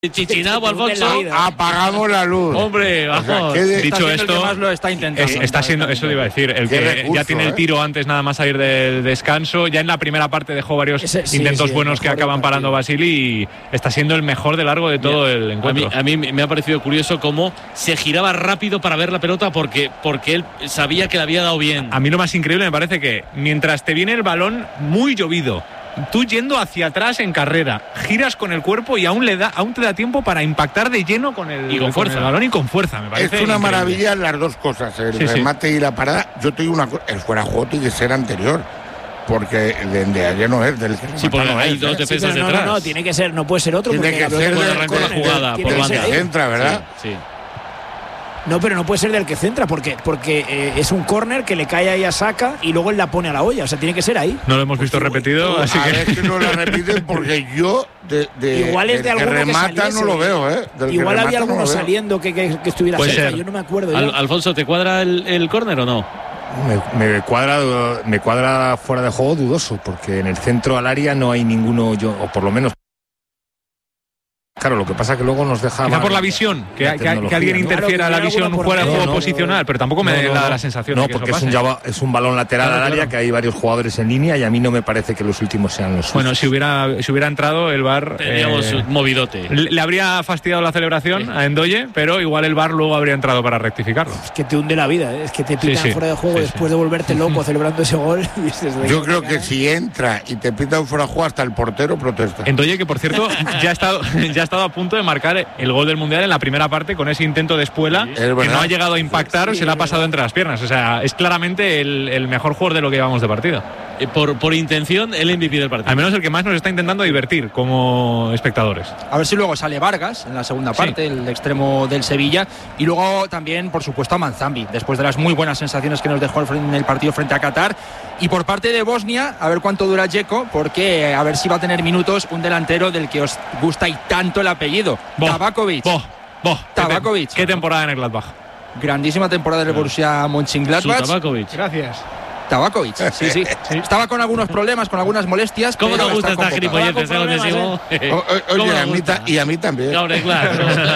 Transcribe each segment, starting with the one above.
Chichinabo, Alfonso. Apagamos la luz. Hombre, vamos. Dicho esto, lo está intentando. Está siendo, eso le iba a decir, el que recurso, ya tiene el tiro antes nada más salir del descanso. Ya en la primera parte dejó varios intentos buenos que acaban parando Basili y está siendo el mejor de largo de todo el encuentro. A mí me ha parecido curioso cómo se giraba rápido para ver la pelota porque él sabía que le había dado bien. A mí lo más increíble me parece que mientras te viene el balón muy llovido, tú yendo hacia atrás en carrera, giras con el cuerpo y aún te da tiempo para impactar de lleno con el balón y con fuerza. Me parece es una increíble. maravilla las dos cosas, el remate y la parada. Yo te digo una cosa, el fuera de juego tiene que ser anterior, porque el de ayer no es del que porque no hay es, dos defensas detrás. No, tiene que ser, no puede ser otro. Tiene que ser del arrancó la jugada por banda. Centra, ¿verdad? Sí. No, pero no puede ser del que centra, porque es un córner que le cae ahí a Saka y luego él la pone a la olla. O sea, tiene que ser ahí. No lo hemos visto repetido, así a que. ver si no lo repiten, porque yo igual es de alguno que remata que no lo veo, ¿eh? Igual había alguno saliendo que estuviera cerca. Yo no me acuerdo. Alfonso, ¿te cuadra el córner o no? Me cuadra fuera de juego dudoso, porque en el centro al área no hay ninguno, o por lo menos. Claro, lo que pasa es que luego nos deja. Quizá por la visión, que alguien interfiera la visión fuera de juego posicional, pero tampoco me da la sensación de que porque eso es un balón lateral al área, que hay varios jugadores en línea y a mí no me parece que los últimos sean los. Bueno, si hubiera entrado el VAR. Teníamos movidote. Le habría fastidiado la celebración a Ndoye, pero igual el VAR luego habría entrado para rectificarlo. Es que te hunde la vida, es que te pitan fuera de juego después de volverte loco celebrando ese gol. Yo creo que si entra y te pitan fuera de juego, hasta el portero protesta. Ndoye, que por cierto ya ha estado a punto de marcar el gol del Mundial en la primera parte con ese intento de Espuela, que no ha llegado a impactar, se le ha pasado entre las piernas. O sea, es claramente el mejor jugador de lo que llevamos de partido. Por intención, el MVP del partido. Al menos el que más nos está intentando divertir como espectadores. A ver si luego sale Vargas en la segunda parte, el extremo del Sevilla. Y luego también, por supuesto, a Manzambi, después de las muy buenas sensaciones que nos dejó en el partido frente a Qatar. Y por parte de Bosnia, a ver cuánto dura Dzeko, porque a ver si va a tener minutos un delantero del que os gusta y tanto el apellido, Tabakovic. Tabakovic. ¿Qué temporada en el Gladbach? Grandísima temporada del Borussia Mönchengladbach. Gracias. Tabakovic, sí. Estaba con algunos problemas, con algunas molestias. ¿Cómo te gusta esta gilipolletes? Oye, a mí también. Claro.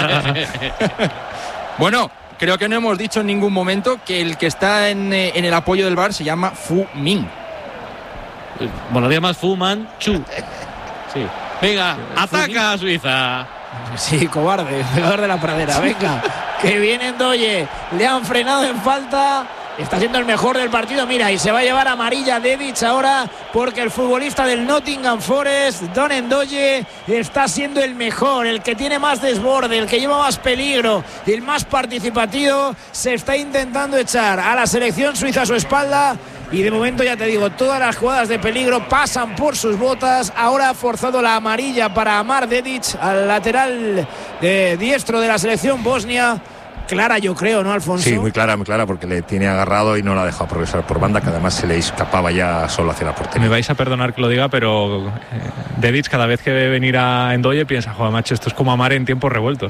Bueno, creo que no hemos dicho en ningún momento que el que está en el apoyo del VAR se llama Fu Min. Bueno, días más Fu Man Chu. Sí. Venga, ataca a Suiza. Sí, cobarde, pegador de la pradera. Venga, que viene Ndoye. Le han frenado en falta. Está siendo el mejor del partido, mira, y se va a llevar amarilla Dedic ahora, porque el futbolista del Nottingham Forest, Don Ndoye, está siendo el mejor, el que tiene más desborde, el que lleva más peligro, el más participativo. Se está intentando echar a la selección suiza a su espalda. Y de momento, ya te digo, todas las jugadas de peligro pasan por sus botas. Ahora ha forzado la amarilla para Amar Dedic, al lateral diestro de la selección bosnia. Clara, yo creo, ¿no, Alfonso? Sí, muy clara, porque le tiene agarrado y no la ha dejado progresar por banda, que además se le escapaba ya solo hacia la portería. Me vais a perdonar que lo diga, pero Dedic cada vez que ve venir a Ndoye piensa, joder, macho, esto es como Amar en tiempos revueltos.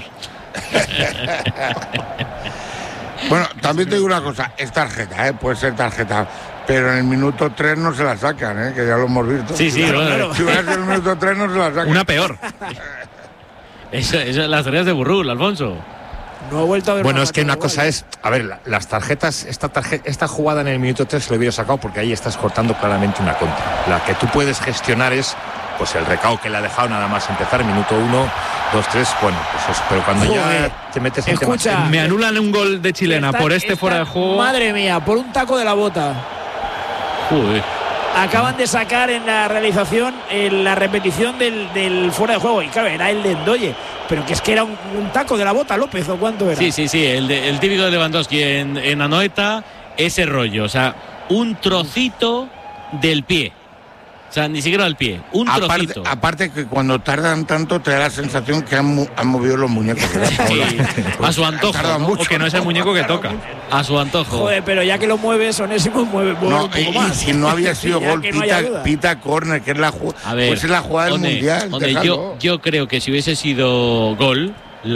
Bueno, también te digo una cosa, es tarjeta, puede ser tarjeta, pero en el minuto 3 no se la sacan, que ya lo hemos visto. Sí, claro. Si hubiera sido en el minuto 3 no se la sacan. Una peor. Eso las tareas de Burrul, Alfonso. No he vuelto a ver. Bueno, es que una cosa es, a ver, las tarjetas, esta jugada en el minuto 3 se lo hubiera sacado porque ahí estás cortando claramente una contra. La que tú puedes gestionar es pues el recao que le ha dejado nada más empezar, minuto 1, 2, 3, bueno, pues eso, pero cuando ya te metes en temas. Me anulan un gol de chilena por fuera de juego. Madre mía, por un taco de la bota. Joder. Acaban de sacar en la realización la repetición del fuera de juego. Y claro, era el de Ndoye. Pero que es que era un taco de la bota, López, ¿o cuánto era? Sí, el típico de Lewandowski en Anoeta, ese rollo. O sea, un trocito del pie. O sea, ni siquiera al pie, un trocito. Aparte que cuando tardan tanto te da la sensación que han movido los muñecos. Sí, a su antojo, ¿no? O que no es el muñeco que toca. A su antojo. Joder, pero ya que lo mueves, Onésimo mueve un poco más. Si no había sido gol, pita córner, que es la jugada. Pues es la jugada del Mundial. Yo creo que si hubiese sido gol, es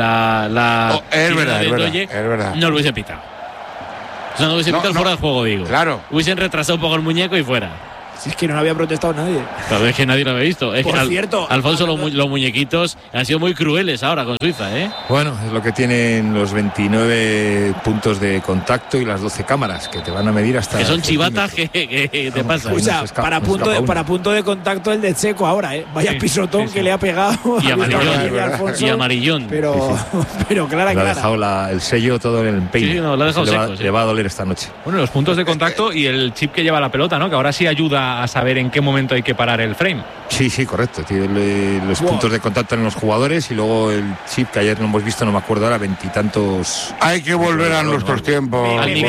verdad. No lo hubiese pitado. O sea, no hubiese pitado fuera de juego, digo. Claro. Hubiesen retrasado un poco el muñeco y fuera. Si es que no lo había protestado nadie. Pero es que nadie lo había visto. Es Por que cierto, Alfonso, los muñequitos han sido muy crueles ahora con Suiza, ¿eh? Bueno, es lo que tienen los 29 puntos de contacto y las 12 cámaras que te van a medir hasta. Que son chivatas que te pasan. O sea, para punto de contacto el de Checo ahora, ¿eh? Vaya pisotón que le ha pegado. Y Alfonso, amarillón. Pero clara. Le ha dejado el sello todo en el peine. Sí, no, lo ha dejado seco. Le va a doler esta noche. Bueno, los puntos de contacto y el chip que lleva la pelota, ¿no? Que ahora sí ayuda a saber en qué momento hay que parar el frame. Sí, correcto. Tiene los puntos de contacto en los jugadores y luego el chip que ayer no hemos visto, no me acuerdo ahora, 20 y tantos. Hay que volver a nuestros tiempos.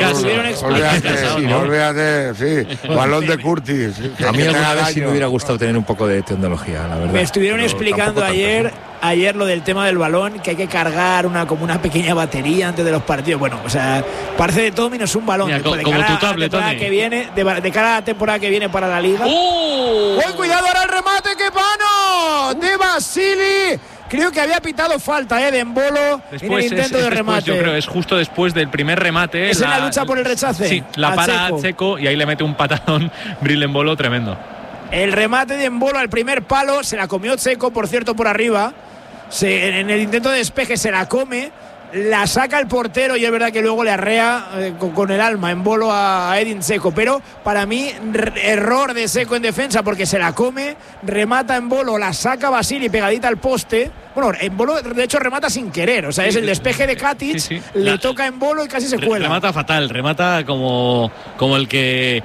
Olvídate, sí. Balón de Curtis. A mí alguna vez sí me hubiera gustado tener un poco de tecnología, la verdad. Me estuvieron explicando ayer lo del tema del balón, que hay que cargar como una pequeña batería antes de los partidos. Bueno, o sea, parece de todo menos un balón. Mira, como tu tablet, de cara a la temporada que viene para la Liga. ¡Buen cuidado ahora el remate! ¡Qué mano! De Basili. Creo que había pitado falta de Embolo en el intento de remate. Yo creo es justo después del primer remate. Es en la lucha por el rechace. Sí, la para a Checo y ahí le mete un patadón Bril Embolo tremendo. El remate de Embolo al primer palo, se la comió Checo, por cierto, por arriba. En el intento de despeje se la come, la saca el portero y es verdad que luego le arrea con el alma Embolo a Edin Dzeko. Pero para mí, error de Dzeko en defensa porque se la come, remata Embolo, la saca Basili pegadita al poste. Bueno, Embolo de hecho remata sin querer, o sea, es el despeje de Katic, le toca a Embolo y casi se cuela. Remata fatal, remata como el que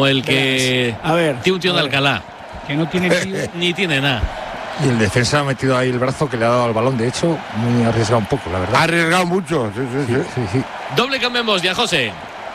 a ver, tiene un tío de Alcalá, que no tiene tío ni tiene nada. Y el defensa ha metido ahí el brazo que le ha dado al balón, de hecho, muy arriesgado un poco, la verdad. Ha arriesgado mucho, sí. Doble cambio en Bosnia, José.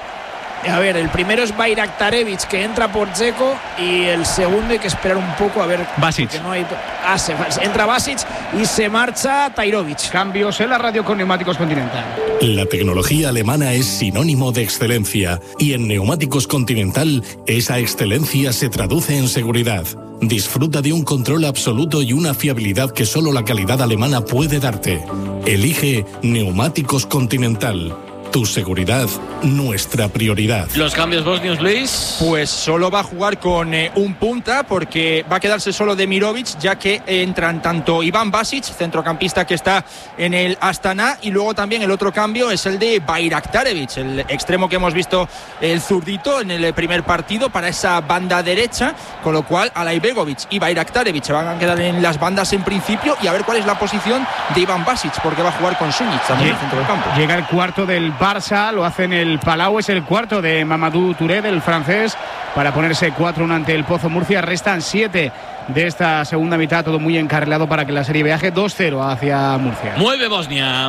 A ver, el primero es Bayraktarevic, que entra por Dzeko, y el segundo hay que esperar un poco a ver. Basic. No hay... entra Basic y se marcha Tajrovic. Cambios en la radio con Neumáticos Continental. La tecnología alemana es sinónimo de excelencia y en Neumáticos Continental esa excelencia se traduce en seguridad. Disfruta de un control absoluto y una fiabilidad que solo la calidad alemana puede darte. Elige Neumáticos Continental. Tu seguridad, nuestra prioridad. ¿Los cambios bosnios, Luis? Pues solo va a jugar con un punta porque va a quedarse solo Demirovic, ya que entran tanto Ivan Basic, centrocampista que está en el Astana, y luego también el otro cambio es el de Bayraktarevic, el extremo que hemos visto, el zurdito, en el primer partido para esa banda derecha, con lo cual Alaibegovic y Bayraktarevic se van a quedar en las bandas en principio, y a ver cuál es la posición de Ivan Basic, porque va a jugar con Šunjić también en el centro del campo. Llega el cuarto del Barça, lo hace en el Palau, es el cuarto de Mamadou Touré, del francés, para ponerse 4-1 ante el Pozo Murcia. Restan 7 de esta segunda mitad, todo muy encarrilado para que la serie viaje 2-0 hacia Murcia. Mueve Bosnia.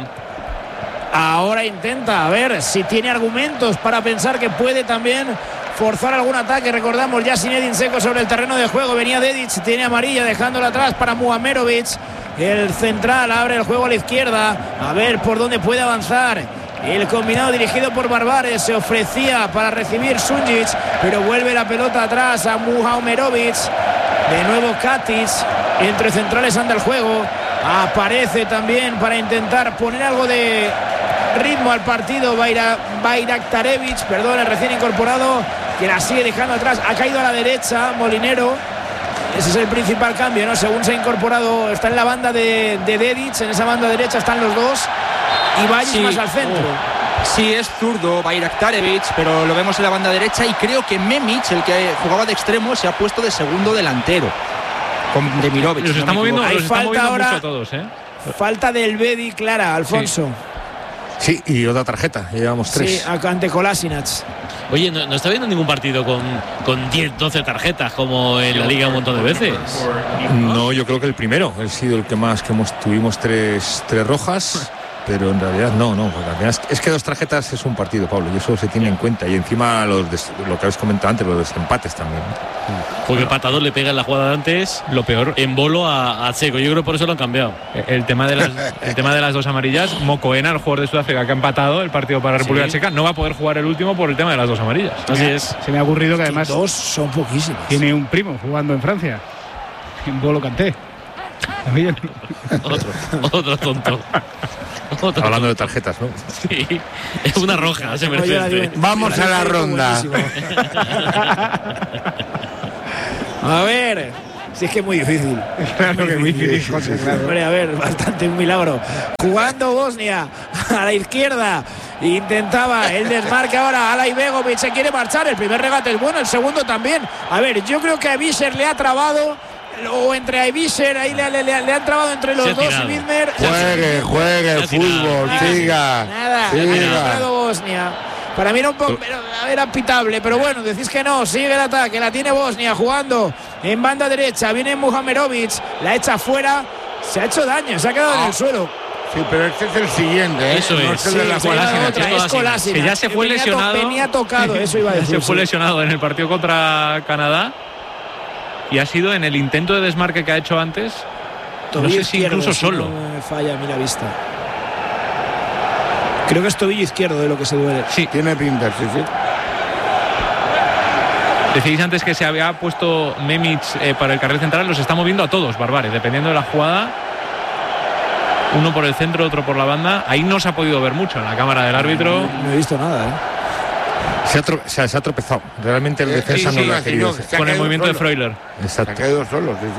Ahora intenta, a ver si tiene argumentos para pensar que puede también forzar algún ataque. Recordamos ya Zinedine Dzeko sobre el terreno de juego, venía Dedić, tiene amarilla, dejándolo atrás para Muamerovic. El central abre el juego a la izquierda, a ver por dónde puede avanzar. El combinado dirigido por Barbares se ofrecía para recibir Šunjić, pero vuelve la pelota atrás a Muamerovic. De nuevo Katic, entre centrales anda el juego. Aparece también para intentar poner algo de ritmo al partido Bayraktarevic, el recién incorporado, que la sigue dejando atrás. Ha caído a la derecha Molinero. Ese es el principal cambio, ¿no? Según se ha incorporado, está en la banda de Dedić, en esa banda derecha están los dos. Y Vallis más al centro. Sí, es zurdo Bayraktarevic, pero lo vemos en la banda derecha, y creo que Memic, el que jugaba de extremo, se ha puesto de segundo delantero con Demirovic. Los está moviendo ahora mucho a todos, ¿eh? Falta del Bedi clara, Alfonso. Sí, y otra tarjeta, ya llevamos 3. Sí, ante Kolasinac. Oye, no está viendo ningún partido con 10, 12 tarjetas como en la Liga un montón de veces. No, yo creo que el primero ha sido el que más, tuvimos 3 rojas. Pero en realidad no, porque al final es que 2 tarjetas es un partido, Pablo, y eso se tiene en cuenta. Y encima lo que habéis comentado antes, los desempates también. Porque el patador le pega en la jugada de antes, lo peor, en bolo a Dzeko. Yo creo que por eso lo han cambiado. El tema de las 2 amarillas, Mokoena, el jugador de Sudáfrica que ha empatado el partido para la República Checa, no va a poder jugar el último por el tema de las 2 amarillas. Así es. Se me ha ocurrido que además 2 son poquísimas. Tiene un primo jugando en Francia, en Bolo Kanté. Otro tonto. Hablando de tarjetas, ¿no? Sí, es una roja, se merece. Vamos a la ronda. A ver, si es que es muy difícil. Claro que es muy difícil, José, claro. Hombre, a ver, bastante un milagro. Jugando Bosnia a la izquierda. Intentaba el desmarque ahora. Alay Begovic se quiere marchar. El primer regate es bueno, el segundo también. A ver, yo creo que a Visser le ha trabado. O entre Aibisher, ahí le han trabado entre los dos y Widmer. Juegue, fútbol, siga. Nada, ha entrado Bosnia. Para mí era pitable, pero bueno, decís que no. Sigue el ataque, la tiene Bosnia jugando en banda derecha. Viene Muhamerovic, la echa fuera. Se ha hecho daño, se ha quedado en el suelo. Sí, pero este es el siguiente, ¿eh? Eso no es. Es el de la es Kolasinac. Que ya se fue lesionado. Venía tocado, eso iba a decir. Se fue lesionado en el partido contra Canadá. Y ha sido en el intento de desmarque que ha hecho antes. Tobillo no sé si izquierdo, incluso si solo. No me falla a mí la vista. Creo que es tobillo izquierdo de lo que se duele. Sí. Tiene pinta, sí. Decís antes que se había puesto Memic para el carril central. Los está moviendo a todos, Barbares, dependiendo de la jugada. Uno por el centro, otro por la banda. Ahí no se ha podido ver mucho en la cámara del árbitro. No he visto nada, Se ha tropezado. Realmente el defensa no lo ha querido hacer. Con el movimiento solo. de Freuler. Exacto. Se ha caído solo, sí.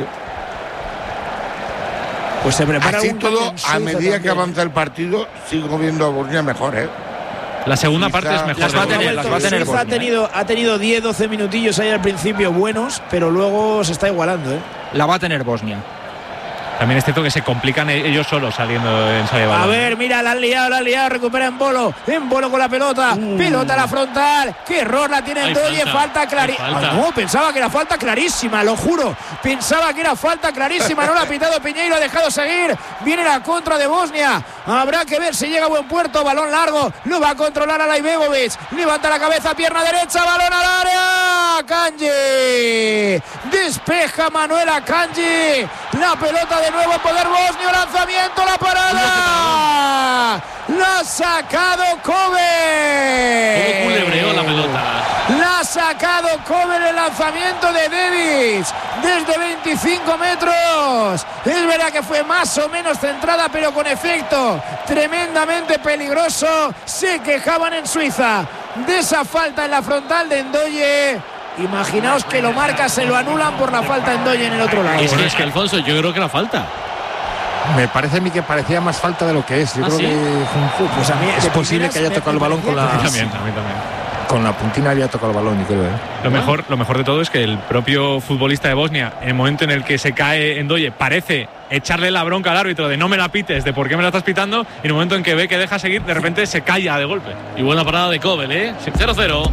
Pues se prepara Así un todo, en a Suiza medida que también. avanza el partido, sigo viendo a Bosnia mejor, ¿eh? La segunda Quizá parte es mejor. las va a tener, las va a tener Suiza Bosnia, ha tenido 10-12 minutillos ahí al principio buenos, pero luego se está igualando, La va a tener Bosnia. También es cierto que se complican ellos solos saliendo en salida de balón. A ver, mira, la han liado, recupera en Bolo con la pelota, pelota a la frontal, qué error la tiene Ndoye, falta clarísima. No, pensaba que era falta clarísima, lo juro, pensaba que era falta clarísima, no la ha pitado Piñeiro, ha dejado seguir, viene la contra de Bosnia, habrá que ver si llega a buen puerto, balón largo, lo va a controlar Alay Begovic, levanta la cabeza, pierna derecha, balón al área, Akanji, despeja Manuel Akanji, la pelota de nuevo en poder bosnio, lanzamiento, la parada, la ha sacado Kobe. Como culebreó la pelota. La ha sacado Kobe el lanzamiento de Davis desde 25 metros. Es verdad que fue más o menos centrada, pero con efecto tremendamente peligroso. Se quejaban en Suiza de esa falta en la frontal de Ndoye. Imaginaos que lo marca, se lo anulan por la falta de Ndoye en el otro lado. Es que Alfonso, yo creo que era falta. Me parece a mí que parecía más falta de lo que es. Yo creo ¿sí? que pues a mí es posible que haya tocado el balón con la. A mí también. Con la puntina había tocado el balón, yo creo. Lo mejor de todo es que el propio futbolista de Bosnia, en el momento en el que se cae Ndoye, parece echarle la bronca al árbitro de no me la pites, de por qué me la estás pitando, y en el momento en que ve que deja seguir, de repente se calla de golpe. Y buena parada de Kovel, 0-0.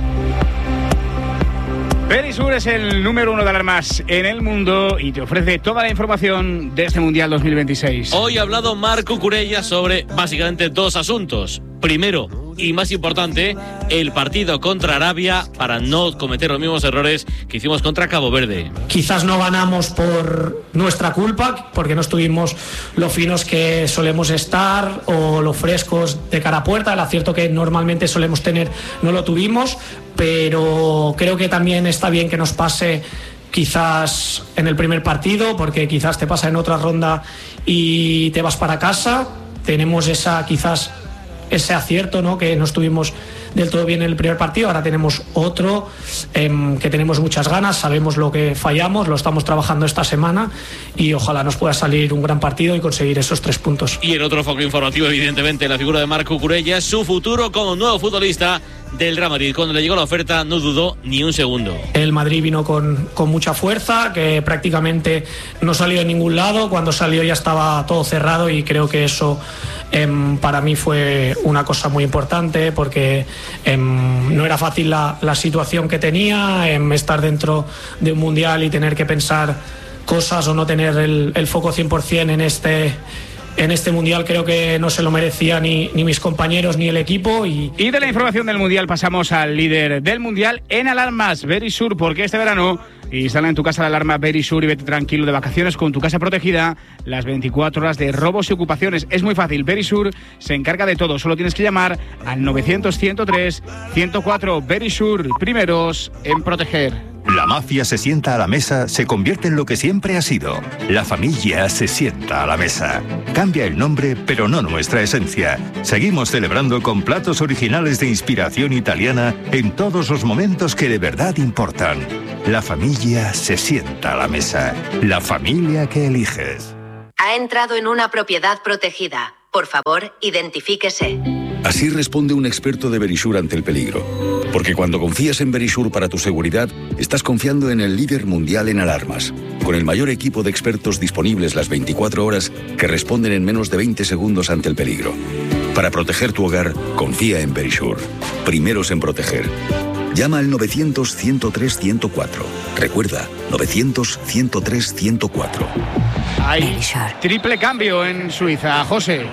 Verisur es el número 1 de alarmas en el mundo y te ofrece toda la información de este Mundial 2026. Hoy ha hablado Marco Curella sobre básicamente dos asuntos. Primero, y más importante, el partido contra Arabia para no cometer los mismos errores que hicimos contra Cabo Verde. Quizás no ganamos por nuestra culpa, porque no estuvimos lo finos que solemos estar o lo frescos de cara a puerta. El acierto que normalmente solemos tener no lo tuvimos, pero creo que también está bien que nos pase quizás en el primer partido, porque quizás te pasa en otra ronda y te vas para casa. Tenemos ese acierto, ¿no? Que no estuvimos del todo bien en el primer partido, ahora tenemos otro que tenemos muchas ganas, sabemos lo que fallamos, lo estamos trabajando esta semana y ojalá nos pueda salir un gran partido y conseguir esos 3 puntos. Y el otro foco informativo, evidentemente, la figura de Marco Curella, su futuro como nuevo futbolista del Real Madrid. Cuando le llegó la oferta no dudó ni un segundo. El Madrid vino con mucha fuerza, que prácticamente no salió de ningún lado, cuando salió ya estaba todo cerrado y creo que eso para mí fue una cosa muy importante porque no era fácil la situación que tenía, estar dentro de un mundial y tener que pensar cosas o no tener el foco 100% en este mundial. Creo que no se lo merecía ni mis compañeros ni el equipo. Y de la información del mundial pasamos al líder del mundial en alarmas, Verisur, porque este verano instala en tu casa la alarma Verisur y vete tranquilo de vacaciones con tu casa protegida las 24 horas de robos y ocupaciones. Es muy fácil, Verisur se encarga de todo, solo tienes que llamar al 900 103 104. Verisur, primeros en proteger. La mafia se sienta a la mesa, se convierte en lo que siempre ha sido. La familia se sienta a la mesa. Cambia el nombre, pero no nuestra esencia. Seguimos celebrando con platos originales de inspiración italiana en todos los momentos que de verdad importan. La familia se sienta a la mesa. La familia que eliges. Ha entrado en una propiedad protegida. Por favor, identifíquese. Así responde un experto de Verisure ante el peligro. Porque cuando confías en Verisure para tu seguridad, estás confiando en el líder mundial en alarmas. Con el mayor equipo de expertos disponibles las 24 horas que responden en menos de 20 segundos ante el peligro. Para proteger tu hogar, confía en Verisure. Primeros en proteger. Llama al 900-103-104. Recuerda, 900-103-104. Hay triple cambio en Suiza. José.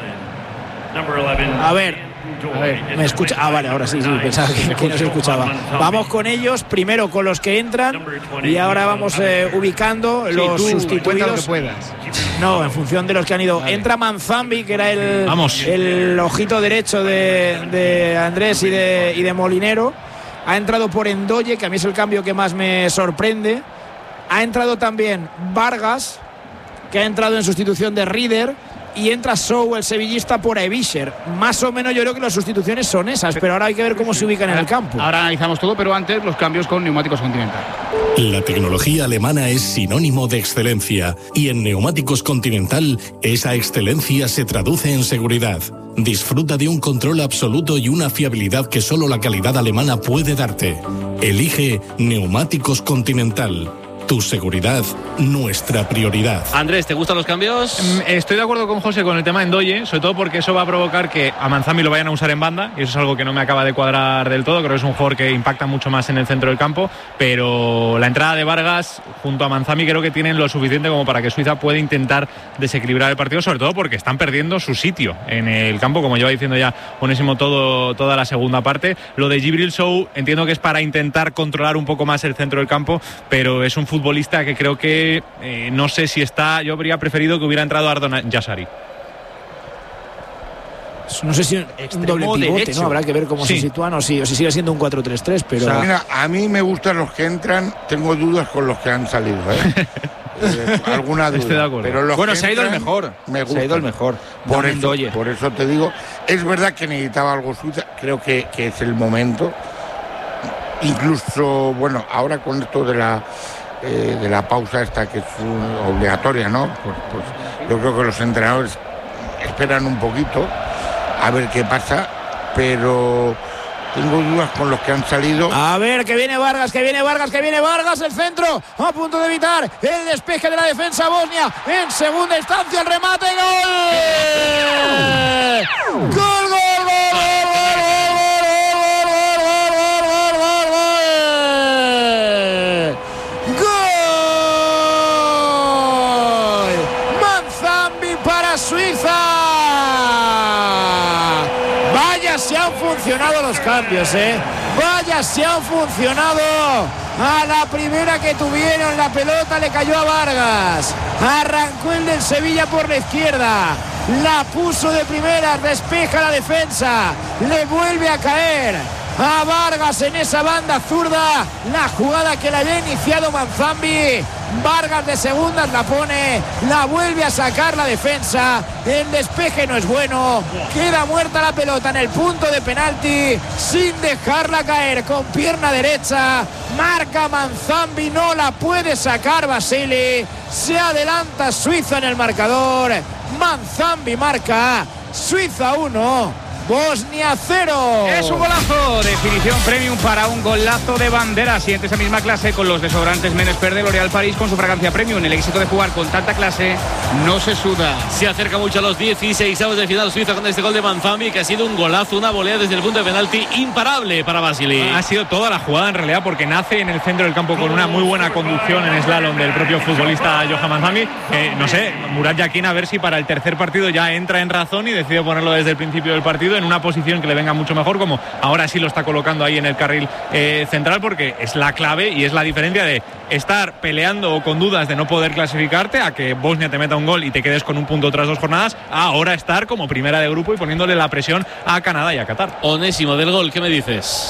A ver, me escucha. Ah, vale, ahora sí, pensaba que no se escuchaba. Vamos con ellos, primero con los que entran y ahora vamos ubicando los sustituidos. Lo que puedas. No, en función de los que han ido. Entra Manzambi, que era el ojito derecho de Andrés y de Molinero. Ha entrado por Endoye, que a mí es el cambio que más me sorprende. Ha entrado también Vargas, que ha entrado en sustitución de Rieder. Y entra Sou, el sevillista, por Ebischer. Más o menos yo creo que las sustituciones son esas, pero ahora hay que ver cómo se ubican en el campo. Ahora analizamos todo, pero antes los cambios con Neumáticos Continental. La tecnología alemana es sinónimo de excelencia y en Neumáticos Continental esa excelencia se traduce en seguridad. Disfruta de un control absoluto y una fiabilidad que solo la calidad alemana puede darte. Elige Neumáticos Continental. Tu seguridad, nuestra prioridad. Andrés, ¿te gustan los cambios? Estoy de acuerdo con José con el tema de Endoye, sobre todo porque eso va a provocar que a Manzambi lo vayan a usar en banda, y eso es algo que no me acaba de cuadrar del todo. Creo que es un jugador que impacta mucho más en el centro del campo, pero la entrada de Vargas junto a Manzambi creo que tienen lo suficiente como para que Suiza pueda intentar desequilibrar el partido, sobre todo porque están perdiendo su sitio en el campo, como lleva diciendo ya Onésimo toda la segunda parte. Lo de Djibril Sow entiendo que es para intentar controlar un poco más el centro del campo, pero es un futbolista que creo que no sé si está. Yo habría preferido que hubiera entrado Ardon Yassari. No sé si un doble pivote, ¿no? Habrá que ver cómo se sitúan o si sigue siendo un 4-3-3, pero... O sea, mira, a mí me gustan los que entran, tengo dudas con los que han salido, alguna duda. Estoy de acuerdo. Pero los bueno, que se ha ido el mejor. Se ha ido el mejor. Por eso te digo, es verdad que necesitaba algo Suiza, creo que es el momento. Incluso, bueno, ahora con esto de la pausa esta que es obligatoria, ¿no? Pues yo creo que los entrenadores esperan un poquito a ver qué pasa, pero tengo dudas con los que han salido. A ver, que viene Vargas, el centro, a punto de evitar el despeje de la defensa bosnia, en segunda instancia el remate, ¡gol! ¡Gol! Funcionado los cambios, vaya si han funcionado. A la primera que tuvieron la pelota le cayó a Vargas, arrancó el del Sevilla por la izquierda, la puso de primera, despeja la defensa, le vuelve a caer a Vargas en esa banda zurda, la jugada que le había iniciado Manzambi. Vargas de segundas la pone, la vuelve a sacar la defensa, el despeje no es bueno, queda muerta la pelota en el punto de penalti sin dejarla caer con pierna derecha, marca Manzambi, no la puede sacar Basili, se adelanta Suiza en el marcador, Manzambi marca, Suiza 1, Bosnia 0. Es un golazo, definición premium para un golazo de bandera. Siguiente esa misma clase con los desodorantes Men Expert de L'Oréal París con su fragancia premium. El éxito de jugar con tanta clase no se suda. Se acerca mucho a los 16avos de final Suiza con este gol de Manzambi, que ha sido un golazo, una volea desde el punto de penalti imparable para Basili. Ha sido toda la jugada en realidad, porque nace en el centro del campo con una muy buena conducción en slalom del propio futbolista Johan Manzambi. No sé, Murat Yakin a ver si para el tercer partido ya entra en razón y decide ponerlo desde el principio del partido en una posición que le venga mucho mejor, como ahora sí lo está colocando ahí en el carril central, porque es la clave y es la diferencia de estar peleando o con dudas de no poder clasificarte a que Bosnia te meta un gol y te quedes con un punto tras 2 jornadas, a ahora estar como primera de grupo y poniéndole la presión a Canadá y a Qatar. Onésimo, del gol, ¿qué me dices?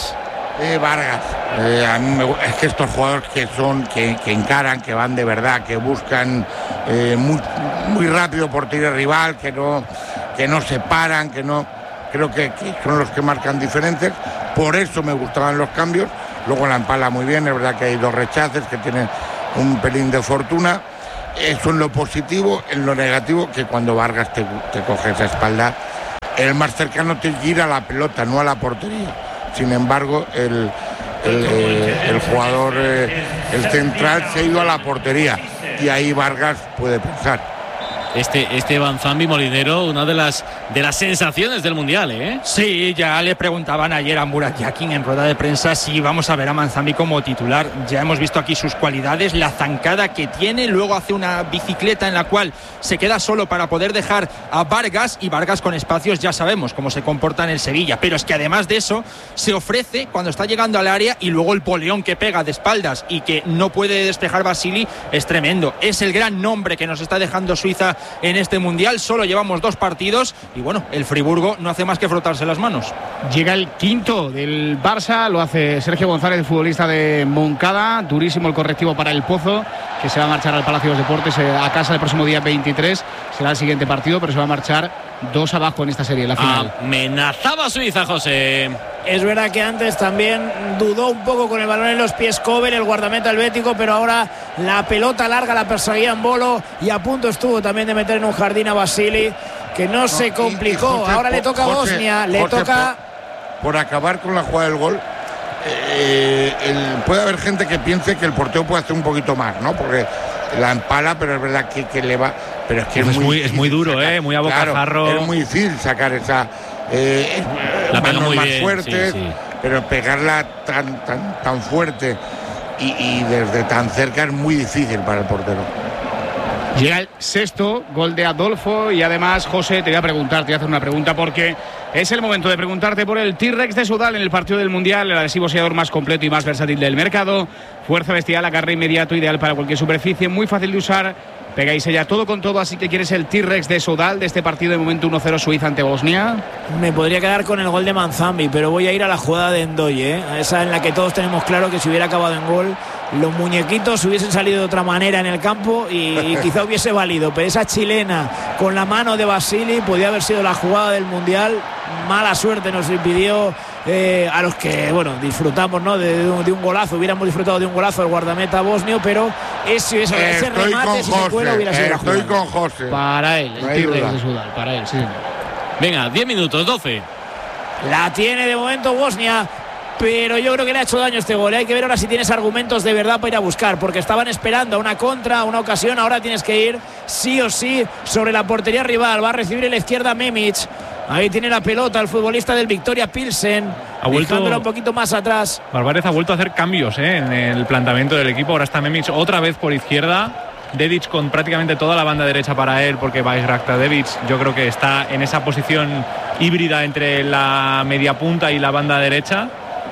Vargas. A mí es que estos jugadores que encaran, que van de verdad, que buscan muy rápido por tiro rival, que no se paran, creo que son los que marcan diferentes. Por eso me gustaban los cambios. Luego la empala muy bien, es verdad que hay 2 rechaces que tienen un pelín de fortuna. Eso en lo positivo. En lo negativo, que cuando Vargas te coge esa espalda, el más cercano te gira la pelota, no a la portería. Sin embargo, el jugador, el central, se ha ido a la portería y ahí Vargas puede pensar. Este Banzambi, Molinero, una de las sensaciones del Mundial, ¿eh? Sí, ya le preguntaban ayer a Murat Yakin en rueda de prensa si vamos a ver a Banzambi como titular. Ya hemos visto aquí sus cualidades, la zancada que tiene, luego hace una bicicleta en la cual se queda solo para poder dejar a Vargas, y Vargas con espacios ya sabemos cómo se comporta en el Sevilla, pero es que además de eso se ofrece cuando está llegando al área, y luego el poleón que pega de espaldas y que no puede despejar Basili es tremendo. Es el gran nombre que nos está dejando Suiza en este Mundial. Solo llevamos 2 partidos y bueno, el Friburgo no hace más que frotarse las manos. Llega el quinto del Barça, lo hace Sergio González, el futbolista de Moncada. Durísimo el correctivo para el Pozo, que se va a marchar al Palacio de los Deportes a casa el próximo día 23. Será el siguiente partido, pero se va a marchar 2 abajo en esta serie, en la final. Amenazaba Suiza, José. Es verdad que antes también dudó un poco con el balón en los pies Kovel, el guardameta helvético, pero ahora la pelota larga la perseguía en Bolo y a punto estuvo también de meter en un jardín a Basili, que no se complicó. José, ahora le toca a Bosnia, le toca... Por acabar con la jugada del gol, puede haber gente que piense que el portero puede hacer un poquito más, ¿no? Porque la empala, pero es verdad que le va... Pero es que es muy duro, sacar, muy a bocajarro. Claro, es muy difícil sacar esa... la pega muy más bien, fuertes, sí. Pero pegarla tan fuerte y desde tan cerca es muy difícil para el portero. Llega el 6º gol de Adolfo y además, José, te voy a hacer una pregunta, porque es el momento de preguntarte por el T-Rex de Sudal en el partido del Mundial, el adhesivo sellador más completo y más versátil del mercado. Fuerza bestial, agarre inmediato, ideal para cualquier superficie, muy fácil de usar. Pega y sella todo con todo, así que quieres el T-Rex de Sudal de este partido de momento 1-0 Suiza ante Bosnia. Me podría quedar con el gol de Manzambi, pero voy a ir a la jugada de Ndoye, esa en la que todos tenemos claro que si hubiera acabado en gol, los muñequitos hubiesen salido de otra manera en el campo y quizá hubiese valido, pero esa chilena con la mano de Basili podía haber sido la jugada del Mundial. Mala suerte nos impidió a los que, bueno, disfrutamos, ¿no?, de un golazo, hubiéramos disfrutado de un golazo del guardameta bosnio, pero ese remate, si se cuela, hubiera sido la jugada. Estoy con José. Para él, el T-Rex de Sudal, para él, sí. Venga, 10 minutos, 12. La tiene de momento Bosnia, pero yo creo que le ha hecho daño este gol. Hay que ver ahora si tienes argumentos de verdad para ir a buscar, porque estaban esperando a una contra, a una ocasión. Ahora tienes que ir sí o sí sobre la portería rival. Va a recibir en la izquierda Memic. Ahí tiene la pelota el futbolista del Victoria Pilsen, dejándola un poquito más atrás. Álvarez ha vuelto a hacer cambios en el planteamiento del equipo. Ahora está Memic otra vez por izquierda, Dedic con prácticamente toda la banda derecha para él, porque Bajraktarevic yo creo que está en esa posición híbrida entre la media punta y la banda derecha.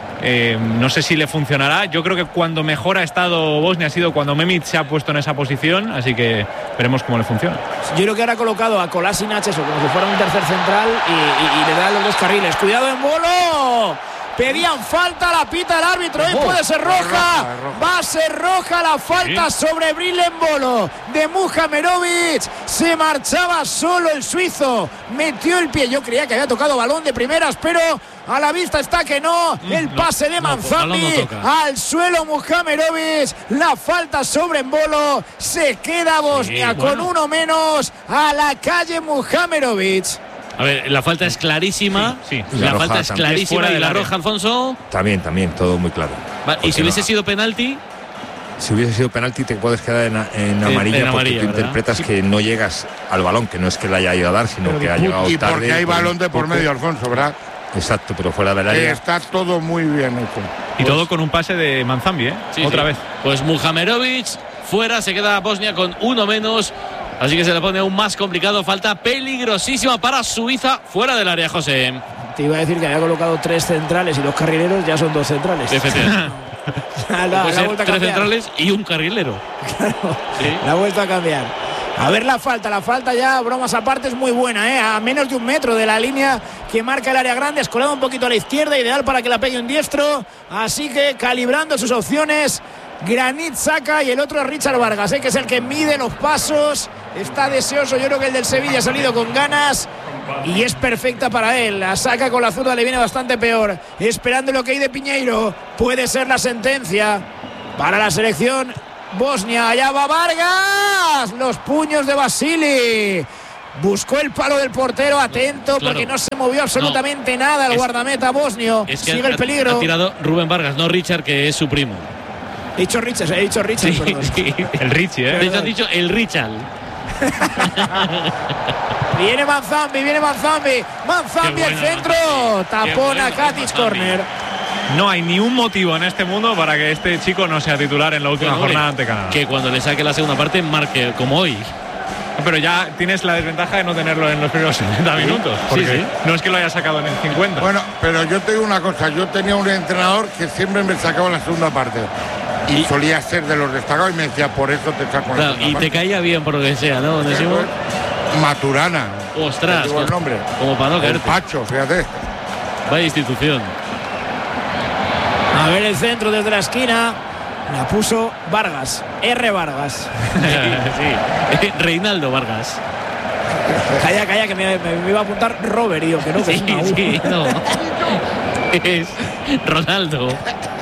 No sé si le funcionará. Yo creo que cuando mejor ha estado Bosnia ha sido cuando Memic se ha puesto en esa posición, así que veremos cómo le funciona. Yo creo que ahora ha colocado a Kolasinac eso, como si fuera un tercer central y le da los 2 carriles. Cuidado en Bolo. Pedían falta, la pita el árbitro, y puede ser roja. Va a ser roja la falta sobre Brillen Bolo de Muhamerovic. Se marchaba solo el suizo, metió el pie. Yo creía que había tocado balón de primeras, pero a la vista está que no. El pase de Manzambi al suelo Muhamerovic. La falta sobre Bolo. Se queda Bosnia con uno menos. A la calle Muhamerovic. A ver, la falta es clarísima. Sí. La falta es clarísima. ¿Y la roja, Alfonso? También, todo muy claro. ¿Y si hubiese sido penalti? Si hubiese sido penalti te puedes quedar en amarilla, porque tú interpretas que no llegas al balón, que no es que le haya ido a dar, sino que ha llegado tarde. Y porque hay balón de por medio, Alfonso, ¿verdad? Exacto, pero fuera del área. Está todo muy bien hecho. Y todo con un pase de Manzambi, otra vez. Pues Muhamerovic fuera, se queda Bosnia con uno menos. Así que se le pone aún más complicado. Falta peligrosísima para Suiza fuera del área, José. Te iba a decir que había colocado 3 centrales y los carrileros ya son 2 centrales. Efectivamente. la vuelta a 3 centrales y un carrilero. Claro, la ha vuelto a cambiar. A ver la falta ya, bromas aparte, es muy buena, a menos de 1 metro de la línea que marca el área grande, escolado un poquito a la izquierda, ideal para que la pegue un diestro, así que calibrando sus opciones, Granit Xhaka y el otro es Richard Vargas, que es el que mide los pasos, está deseoso, yo creo que el del Sevilla ha salido con ganas y es perfecta para él. La saca con la zurda, le viene bastante peor, esperando lo que hay de Piñeiro, puede ser la sentencia para la selección Bosnia. Allá va Vargas, los puños de Vasili, buscó el palo del portero, atento, claro, porque no se movió absolutamente nada el guardameta bosnio. Sigue el peligro. Ha tirado Rubén Vargas, no Richard, que es su primo. He dicho Richard, sí, perdón. El Richie, De hecho, has dicho el Richard. Viene Manzambi al centro, tapona Katic, corner. No hay ni un motivo en este mundo para que este chico no sea titular en la última jornada ante Canadá. Que cuando le saque la segunda parte marque como hoy. Pero ya tienes la desventaja de no tenerlo en los primeros 70 minutos. Porque no es que lo haya sacado en el 50. Bueno, pero yo te digo una cosa. Yo tenía un entrenador que siempre me sacaba en la segunda parte. Y solía ser de los destacados y me decía, por eso te saco en la segunda parte. Te caía bien por lo que sea, ¿no? Maturana. Ostras. El nombre. Como para no caerte. El Pacho, fíjate. Vaya institución. A ver el centro desde la esquina. La puso Vargas. R. Vargas. Sí. Reinaldo Vargas. Calla, que me iba a apuntar Robert, y yo, que no, que es una U. Sí, no. Es Ronaldo.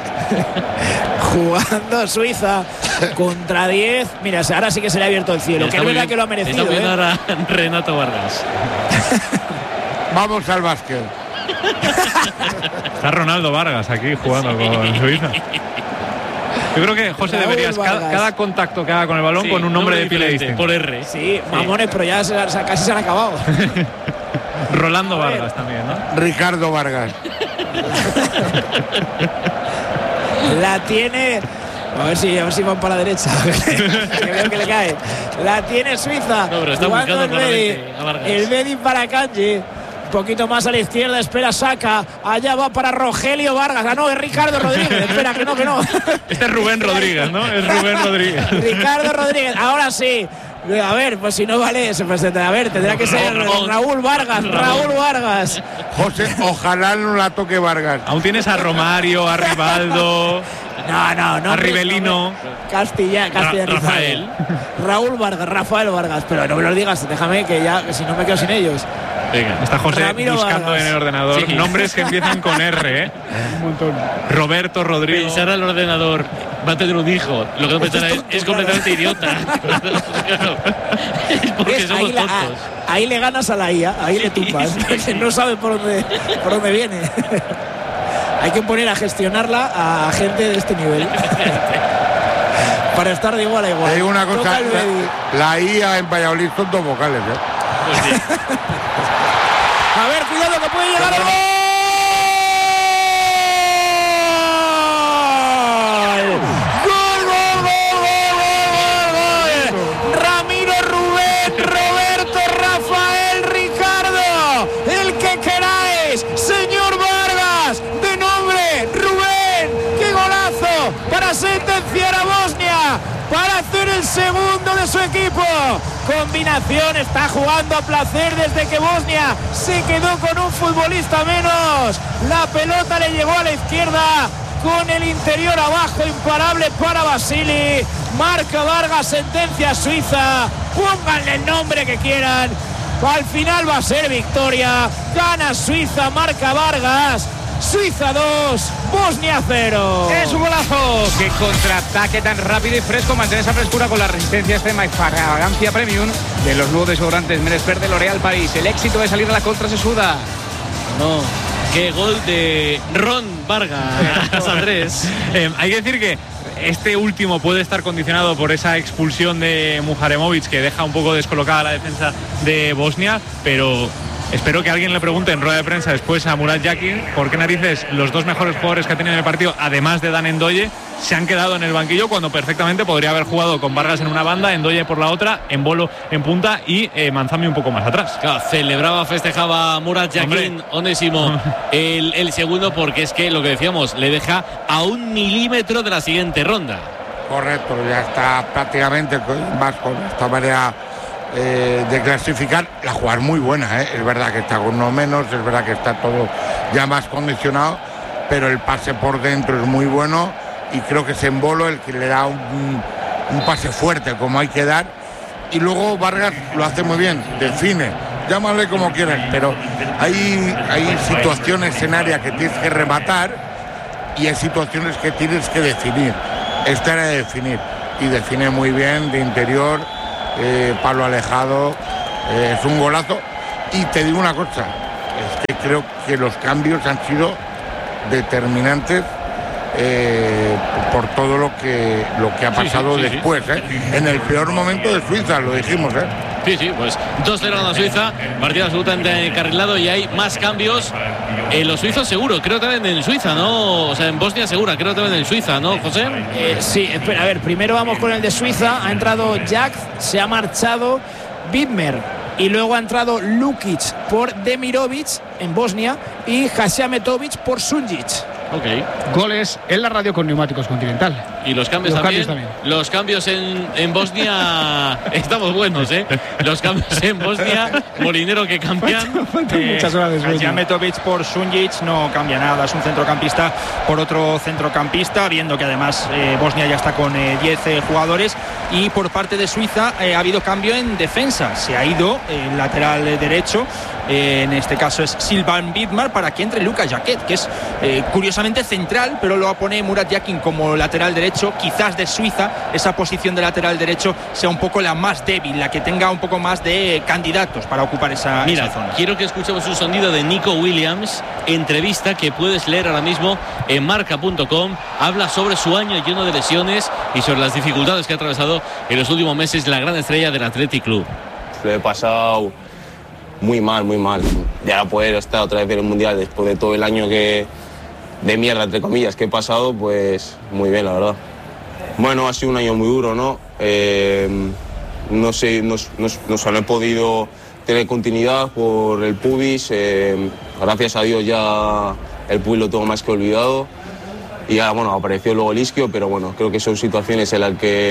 Jugando Suiza contra 10. Mira, ahora sí que se le ha abierto el cielo. Que es verdad que lo ha merecido. Está viendo ahora Renato Vargas. Vamos al básquet. Está Ronaldo Vargas aquí jugando con Suiza. Yo creo que, José, deberías cada contacto que haga con el balón con un nombre de pila distinto. Por R. Sí, mamones, pero ya casi se han acabado. Rolando Vargas también, ¿no? Ricardo Vargas. La tiene. A ver si van para la derecha. Que veo que le cae. La tiene Suiza. No, pero está buscando el Bedi para Kanji. Un poquito más a la izquierda, espera Xhaka. Allá va para Rogelio Vargas. No, es Ricardo Rodríguez. Espera, que no. Este es Rubén Rodríguez, ¿no? Es Rubén Rodríguez. Ricardo Rodríguez. Ahora sí. A ver, pues si no vale eso, pues a ver, tendrá que ser Raúl Vargas. José, ojalá no la toque Vargas. Aún tienes a Romario, a Rivaldo. No. A Rivelino. Castilla Rafael. Raúl Vargas, Rafael Vargas. Pero no me lo digas, déjame que ya, que si no me quedo sin ellos. Venga, está José Ramiro buscando Vargas. en el ordenador nombres que empiezan con R, Un montón. Roberto Rodríguez. Pensar al ordenador, va a tener un hijo. Lo que no pensará es completamente idiota. Es porque somos tontos. Ahí le ganas a la IA, ahí le tumbas. Sí. No sabe por dónde viene. Hay que poner a gestionarla a gente de este nivel. Para estar de igual a igual. Hay una cosa, la IA en Valladolid son 2 vocales, Pues sí. A ver, cuidado que puede llegar el gol. ¡Gol! Ramiro, Rubén, Roberto, Rafael, Ricardo, el que queráis, señor Vargas, de nombre Rubén. ¡Qué golazo! Para sentenciar a Bosnia, para hacer el segundo de su equipo. Combinación, está jugando a placer desde que Bosnia se quedó con un futbolista menos. La pelota le llegó a la izquierda con el interior abajo, imparable para Vasili. Marca Vargas, sentencia Suiza. Pónganle el nombre que quieran. Al final va a ser victoria. Gana Suiza, marca Vargas. Suiza 2, Bosnia 0. Es un golazo. Qué contraataque tan rápido y fresco. Mantiene esa frescura con la resistencia extrema y fragancia premium de los nuevos desodorantes Meres Verde L'Oréal París. El éxito de salir a la contra se suda. No, qué gol de Ron Vargas, Andrés. Hay que decir que este último puede estar condicionado por esa expulsión de Muharemovic que deja un poco descolocada la defensa de Bosnia, pero espero que alguien le pregunte en rueda de prensa después a Murat Yakin por qué narices los 2 mejores jugadores que ha tenido en el partido, además de Dan Ndoye, se han quedado en el banquillo cuando perfectamente podría haber jugado con Vargas en una banda, Ndoye por la otra, Embolo en punta y Manzami un poco más atrás. Claro, celebraba, festejaba Murat Yakin, Onésimo, el segundo, porque es que lo que decíamos, le deja a 1 milímetro de la siguiente ronda. Correcto, ya está prácticamente más con esta manera de clasificar. La jugada es muy buena, es verdad que está con uno menos, es verdad que está todo ya más condicionado, pero el pase por dentro es muy bueno y creo que es Embolo el que le da un pase fuerte como hay que dar, y luego Vargas lo hace muy bien, define, llámale como quieras, pero hay situaciones en área que tienes que rematar y hay situaciones que tienes que definir. Esta era de definir y define muy bien de interior, palo alejado, es un golazo. Y te digo una cosa, es que creo que los cambios han sido determinantes por todo lo que ha pasado después. En el peor momento de Suiza, lo dijimos. Sí, pues 2-0 a Suiza, partido absolutamente encarrilado y hay más cambios. Los suizos seguro, creo también en Suiza, ¿no? O sea, en Bosnia segura, creo también en Suiza, ¿no, José? Sí, espera, a ver, primero vamos con el de Suiza. Ha entrado Jack, se ha marchado Widmer y luego ha entrado Lukic por Demirovic en Bosnia y Hasiametovic por Sunjic. Okay. Goles en la radio con Neumáticos Continental. Y los cambios también. Los cambios en Bosnia estamos buenos, ¿eh? Los cambios en Bosnia, Molinero que cambian. Muchas horas Hasiametovic por Sunjic no cambia nada, es un centrocampista por otro centrocampista, viendo que además Bosnia ya está con 10 jugadores. Y por parte de Suiza ha habido cambio en defensa, se ha ido el lateral derecho, en este caso es Silvan Widmer, para que entre Luka Jaquet, que es curiosamente central, pero lo pone Murat Yakin como lateral derecho. Quizás de Suiza esa posición de lateral derecho sea un poco la más débil, la que tenga un poco más de candidatos para ocupar esa zona. Quiero que escuchemos un sonido de Nico Williams, entrevista que puedes leer ahora mismo en marca.com. Habla sobre su año lleno de lesiones y sobre las dificultades que ha atravesado en los últimos meses la gran estrella del Athletic Club. Lo he pasado muy mal, muy mal. Ya poder estar otra vez en el Mundial después de todo el año de mierda, entre comillas, que he pasado, pues muy bien, la verdad. Bueno, ha sido un año muy duro, ¿no? No sé, no he podido tener continuidad por el pubis. Gracias a Dios ya el pubis lo tengo más que olvidado. Y ya, bueno, apareció luego el isquio, pero bueno, creo que son situaciones en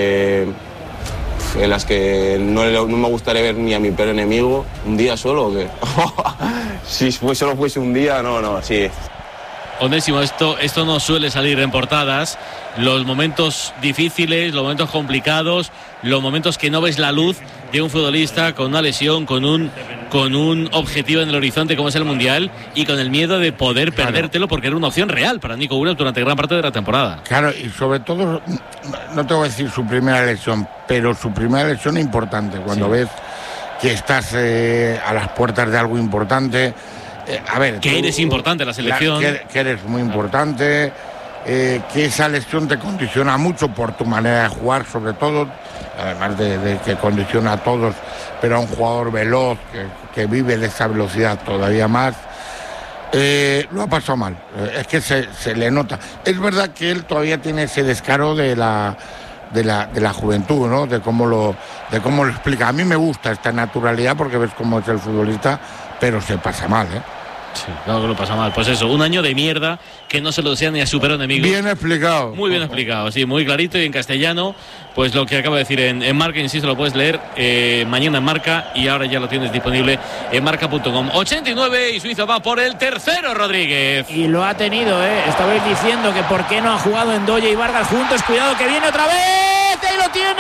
las que no me gustaría ver ni a mi peor enemigo. ¿Un día solo o qué? Si solo fuese un día, no, sí. Onésimo, esto no suele salir en portadas. Los momentos difíciles, los momentos complicados, los momentos que no ves la luz de un futbolista con una lesión, con un objetivo en el horizonte como es el Mundial y con el miedo de poder perdértelo, porque era una opción real para Nico Williams durante gran parte de la temporada. Claro, y sobre todo, no te voy a decir su primera lesión, pero su primera lesión importante, cuando ves que estás a las puertas de algo importante. A ver, que eres importante en la selección. Que eres muy importante, que esa lesión te condiciona mucho por tu manera de jugar, sobre todo, además de que condiciona a todos, pero a un jugador veloz que vive de esa velocidad todavía más. Lo ha pasado mal, es que se le nota. Es verdad que él todavía tiene ese descaro de la juventud, ¿no? De cómo lo explica. A mí me gusta esta naturalidad porque ves cómo es el futbolista, pero se pasa mal, Sí, claro que lo pasa mal. Pues eso, un año de mierda que no se lo desea ni a su peor enemigo. Bien explicado. Muy bien explicado, sí, muy clarito y en castellano. Pues lo que acabo de decir en Marca, insisto, lo puedes leer mañana en Marca y ahora ya lo tienes disponible en marca.com. 89 y Suiza va por el tercero, Rodríguez. Y lo ha tenido, estabais diciendo que por qué no ha jugado Ndoye y Vargas juntos. Cuidado que viene otra vez. ¡Ahí lo tiene!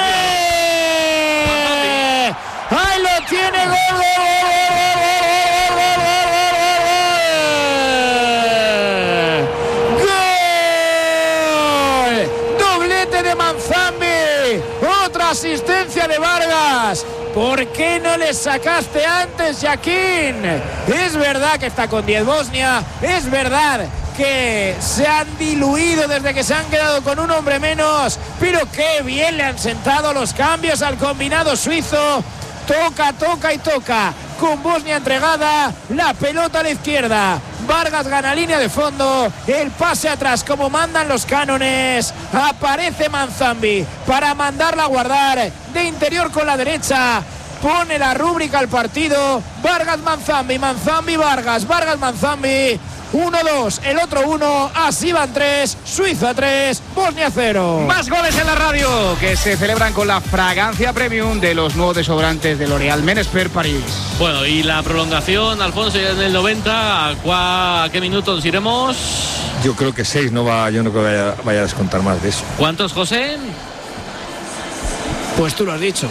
¡Ahí lo tiene! ¡Gol! Asistencia de Vargas. ¿Por qué no le sacaste antes, Yakin? Es verdad que está con 10 Bosnia, es verdad que se han diluido desde que se han quedado con un hombre menos, pero qué bien le han sentado los cambios al combinado suizo. Toca y toca, con Bosnia entregada, la pelota a la izquierda. Vargas gana línea de fondo, el pase atrás como mandan los cánones. Aparece Manzambi para mandarla a guardar de interior con la derecha. Pone la rúbrica al partido. Vargas Manzambi, Vargas Manzambi. 1-2, el otro 1, así van 3, Suiza 3, Bosnia 0. Más goles en la radio que se celebran con la fragancia premium de los nuevos desodorantes de L'Oréal Men Expert París. Bueno, y la prolongación, Alfonso, ya en el 90, ¿a qué minutos nos iremos? Yo creo que 6, yo no creo que vaya a descontar más de eso. ¿Cuántos, José? Pues tú lo has dicho.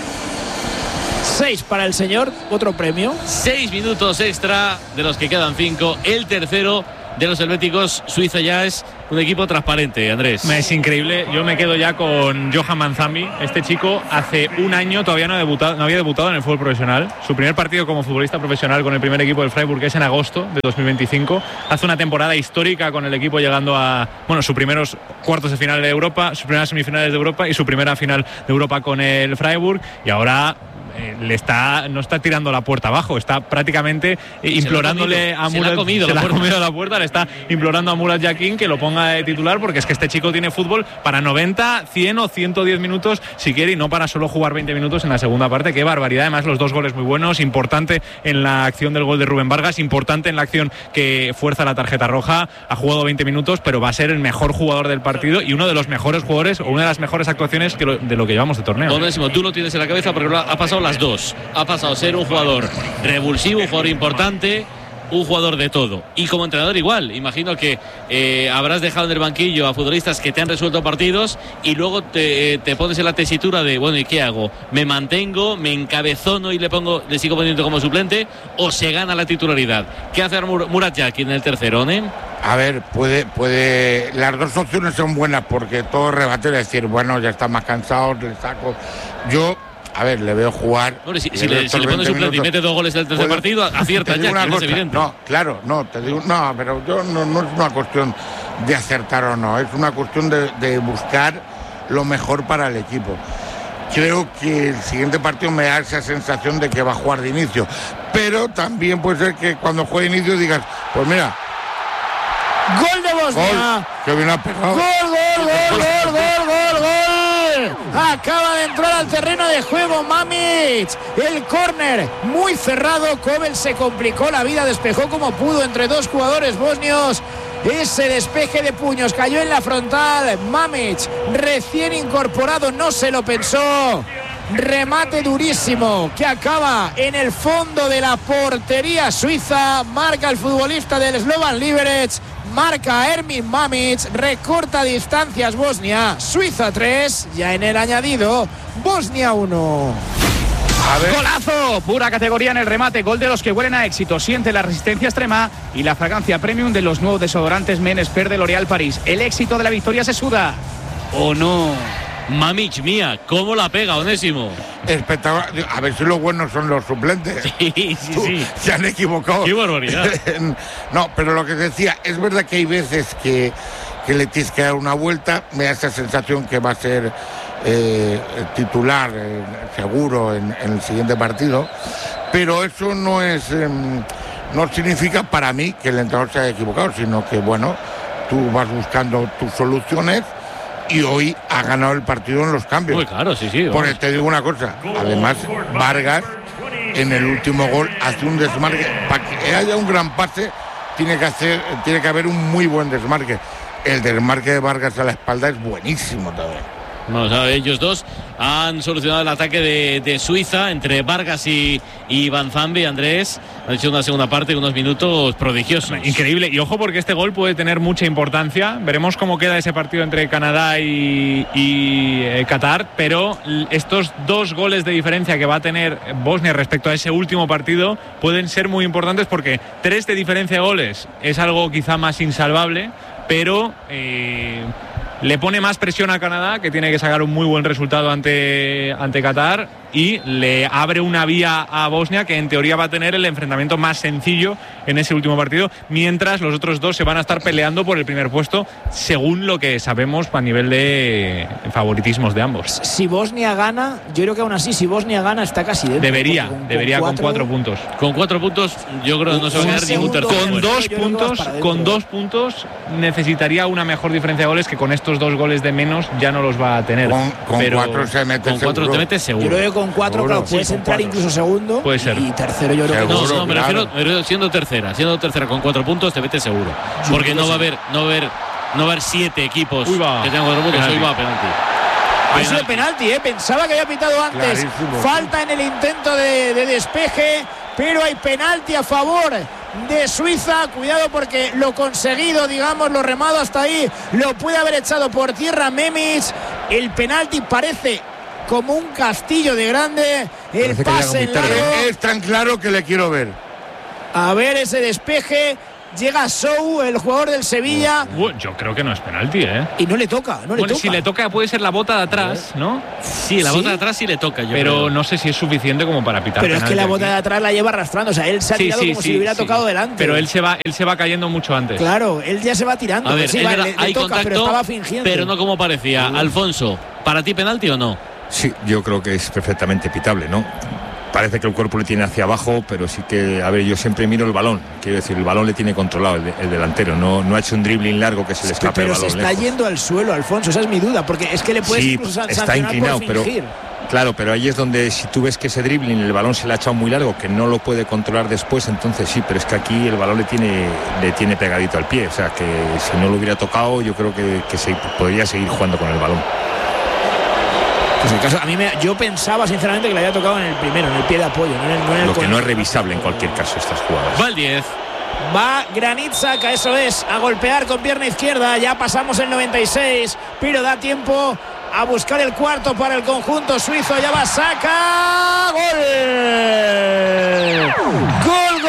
6 para el señor, otro premio. 6 minutos extra, de los que quedan 5. El tercero de los helvéticos. Suiza ya es un equipo transparente, Andrés. Es increíble. Yo me quedo ya con Johan Manzambi. Este chico hace un año todavía no había debutado en el fútbol profesional. Su primer partido como futbolista profesional con el primer equipo del Freiburg es en agosto de 2025. Hace una temporada histórica con el equipo llegando a sus primeros cuartos de final de Europa, sus primeras semifinales de Europa y su primera final de Europa con el Freiburg. Y ahora no está tirando la puerta abajo, está prácticamente implorándole a Murat. Se la ha comido la puerta, le está implorando a Murat Yakin que lo ponga de titular, porque es que este chico tiene fútbol para 90, 100 o 110 minutos si quiere, y no para solo jugar 20 minutos en la segunda parte. Qué barbaridad. Además, los 2 goles muy buenos, importante en la acción del gol de Rubén Vargas, importante en la acción que fuerza la tarjeta roja. Ha jugado 20 minutos, pero va a ser el mejor jugador del partido y uno de los mejores jugadores, o una de las mejores actuaciones de lo que llevamos de torneo. Onésimo, tú lo tienes en la cabeza porque ha pasado las dos. Ha pasado a ser un jugador revulsivo, un jugador importante, un jugador de todo. Y como entrenador igual. Imagino que habrás dejado en el banquillo a futbolistas que te han resuelto partidos y luego te pones en la tesitura de, bueno, ¿y qué hago? ¿Me mantengo, me encabezono y le sigo poniendo como suplente, o se gana la titularidad? ¿Qué hace Murat Yakin en el tercero, ¿eh? A ver, puede. Las dos opciones son buenas, porque todo rebate es decir, bueno, ya está más cansado, le saco. Yo, a ver, le veo jugar. Bueno, si le pone suplente y mete 2 goles del tercer partido, acierta ya, es evidente. No, claro, no, te digo, no, pero yo no es una cuestión de acertar o no, es una cuestión de buscar lo mejor para el equipo. Creo que el siguiente partido me da esa sensación de que va a jugar de inicio, pero también puede ser que cuando juegue de inicio digas, pues mira, gol de Bosnia. Gol, que bien ha pegado. Gol. Acaba de entrar al terreno de juego Mamic. El córner muy cerrado. Kovel se complicó la vida, despejó como pudo entre 2 jugadores bosnios. Ese despeje de puños cayó en la frontal. Mamic, recién incorporado, no se lo pensó. Remate durísimo que acaba en el fondo de la portería suiza. Marca el futbolista del Slovan Liberec. Marca Ermin Mamic, recorta distancias Bosnia. Suiza 3, ya en el añadido, Bosnia 1. Golazo, pura categoría en el remate, gol de los que huelen a éxito. Siente la resistencia extrema y la fragancia premium de los nuevos desodorantes Men Expert de L'Oréal París. El éxito de la victoria se suda, ¿o no? Mamic mía, ¿cómo la pega, Onésimo? Espectacular. A ver si los buenos son los suplentes. Sí. Se han equivocado. Qué barbaridad. No, pero lo que decía, es verdad que hay veces que le tienes que dar una vuelta. Me da esa sensación que va a ser titular seguro en el siguiente partido. Pero eso no significa para mí que el entrenador se haya equivocado, sino que, bueno, tú vas buscando tus soluciones. Y hoy ha ganado el partido en los cambios. Muy claro, sí. Porque te digo una cosa, además Vargas en el último gol hace un desmarque. Para que haya un gran pase tiene que haber un muy buen desmarque. El desmarque de Vargas a la espalda es buenísimo también. Vamos a ver, ellos dos han solucionado el ataque de Suiza entre Vargas y Manzambi. Andrés, han hecho una segunda parte, unos minutos prodigiosos. Increíble, y ojo porque este gol puede tener mucha importancia. Veremos cómo queda ese partido entre Canadá y Qatar, pero estos 2 goles de diferencia que va a tener Bosnia respecto a ese último partido pueden ser muy importantes, porque 3 de diferencia de goles es algo quizá más insalvable, pero le pone más presión a Canadá, que tiene que sacar un muy buen resultado ante Qatar, y le abre una vía a Bosnia, que en teoría va a tener el enfrentamiento más sencillo en ese último partido, mientras los otros 2 se van a estar peleando por el primer puesto, según lo que sabemos a nivel de favoritismos de ambos. Si Bosnia gana, yo creo que aún así, si Bosnia gana, está casi dentro. Debería con 4 puntos. Con 4 puntos yo creo que no se va a quedar ningún tercero. Con 2 puntos necesitaría una mejor diferencia de goles, que con estos 2 goles de menos ya no los va a tener. Con 4 se mete seguro. Te metes seguro. Yo creo que con 4, claro, puedes entrar incluso segundo. Puede ser. Y tercero yo creo que no, me refiero siendo tercera con 4 puntos te metes seguro. Porque no va a haber 7 equipos que tengan 4 puntos. Hoy va a penalti. Ha sido penalti, pensaba que había pitado antes. Clarísimo. Falta en el intento de despeje, pero hay penalti a favor de Suiza. Cuidado porque lo conseguido, digamos, lo remado hasta ahí, lo puede haber echado por tierra Memic. El penalti parece como un castillo de grande. El pase en largo. Es tan claro que le quiero ver. A ver ese despeje. Llega Sou, el jugador del Sevilla. Yo creo que no es penalti, Y no le toca, Si le toca puede ser la bota de atrás, ¿no? Sí, la bota de atrás sí le toca. Pero no sé si es suficiente como para pitar Pero penalti. Es que la bota de atrás la lleva arrastrando. O sea, él se ha tirado como si le hubiera tocado delante. Pero él se va cayendo mucho antes. Claro, él ya se va tirando. A ver, le toca, pero estaba fingiendo. Pero no como parecía. Alfonso, ¿para ti penalti o no? Sí, yo creo que es perfectamente pitable, ¿no? Parece que el cuerpo le tiene hacia abajo, pero sí que, a ver, yo siempre miro el balón. Quiero decir, el balón le tiene controlado el delantero. No ha hecho un dribbling largo que se le escape el balón. Pero se está yendo al suelo, Alfonso, esa es mi duda, porque es que le puedes incluso está inclinado, por fingir. Claro, pero ahí es donde si tú ves que ese dribbling, el balón se le ha echado muy largo, que no lo puede controlar después, entonces sí, pero es que aquí el balón le tiene pegadito al pie. O sea, que si no lo hubiera tocado, yo creo que se podría seguir jugando con el balón. Pues el caso, yo pensaba sinceramente que le había tocado en el primero, en el pie de apoyo, no en el lo que no es revisable en cualquier caso estas jugadas. Va el 10. Va Granit Xhaka, eso es, a golpear con pierna izquierda. Ya pasamos el 96, pero da tiempo a buscar el cuarto para el conjunto suizo. Ya va Xhaka. ¡Gol!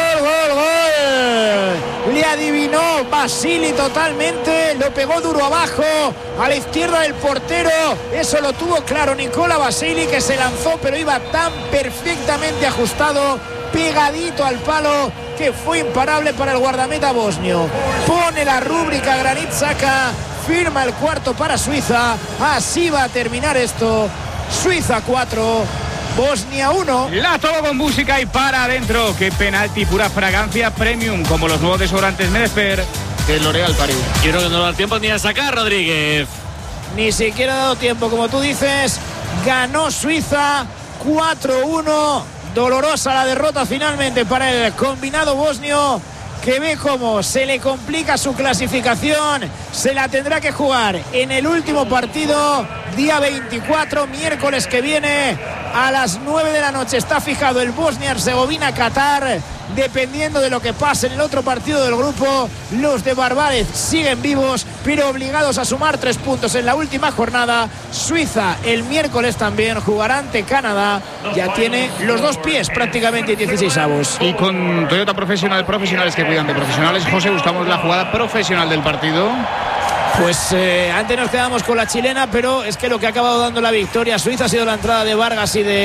Le adivinó Basili totalmente, lo pegó duro abajo, a la izquierda del portero. Eso lo tuvo claro Nicola Basili, que se lanzó, pero iba tan perfectamente ajustado, pegadito al palo, que fue imparable para el guardameta bosnio. Pone la rúbrica Granit Xhaka, firma el cuarto para Suiza. Así va a terminar esto. Suiza 4, Bosnia 1. La toma con música y para adentro. Qué penalti, pura fragancia premium, como los nuevos desodorantes Medesper de L'Oréal Paris. Quiero que no da tiempo ni a sacar, Rodríguez. Ni siquiera ha dado tiempo, como tú dices. Ganó Suiza 4-1. Dolorosa la derrota finalmente para el combinado bosnio, que ve cómo se le complica su clasificación. Se la tendrá que jugar en el último partido, día 24, miércoles que viene, a las 9 de la noche. Está fijado el Bosnia-Herzegovina-Qatar. Dependiendo de lo que pase en el otro partido del grupo, los de Barbárez siguen vivos, pero obligados a sumar 3 puntos en la última jornada. Suiza el miércoles también jugará ante Canadá. Ya tiene los 2 pies prácticamente 16avos. Y con Toyota profesionales que cuidan de profesionales, José, buscamos la jugada profesional del partido. Pues antes nos quedamos con la chilena, pero es que lo que ha acabado dando la victoria a Suiza ha sido la entrada de Vargas y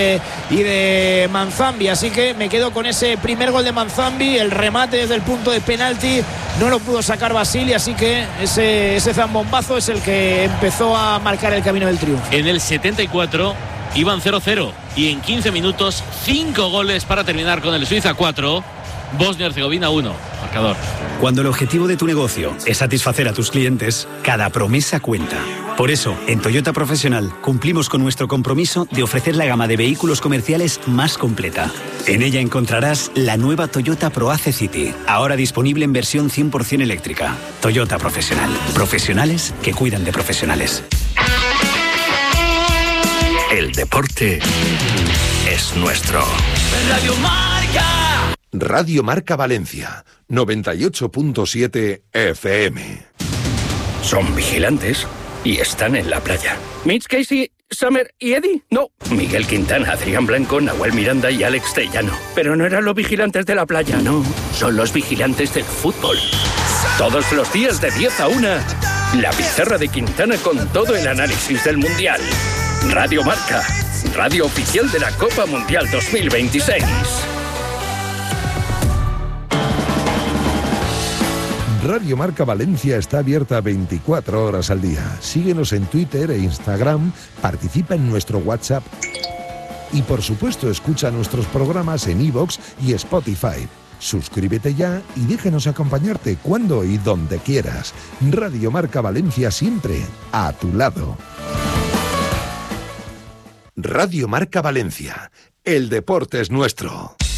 de Manzambi, así que me quedo con ese primer gol de Manzambi, el remate desde el punto de penalti, no lo pudo sacar Basili, así que ese zambombazo es el que empezó a marcar el camino del triunfo. En el 74 iban 0-0 y en 15 minutos 5 goles para terminar con el Suiza 4, Bosnia-Herzegovina 1. Marcador. Cuando el objetivo de tu negocio es satisfacer a tus clientes, cada promesa cuenta. Por eso, en Toyota Profesional cumplimos con nuestro compromiso de ofrecer la gama de vehículos comerciales más completa. En ella encontrarás la nueva Toyota ProAce City, ahora disponible en versión 100% eléctrica. Toyota Profesional. Profesionales que cuidan de profesionales. El deporte es nuestro. Radio Marca. Radio Marca Valencia, 98.7 FM. Son vigilantes y están en la playa. Mitch Casey, Summer y Eddie. No, Miguel Quintana, Adrián Blanco, Nahuel Miranda y Alex Tellano. Pero no eran los vigilantes de la playa, no. Son los vigilantes del fútbol. Todos los días de 10 a 1, la pizarra de Quintana con todo el análisis del Mundial. Radio Marca, radio oficial de la Copa Mundial 2026. Radio Marca Valencia está abierta 24 horas al día. Síguenos en Twitter e Instagram, participa en nuestro WhatsApp y por supuesto escucha nuestros programas en iVoox y Spotify. Suscríbete ya y déjanos acompañarte cuando y donde quieras. Radio Marca Valencia, siempre a tu lado. Radio Marca Valencia. El deporte es nuestro.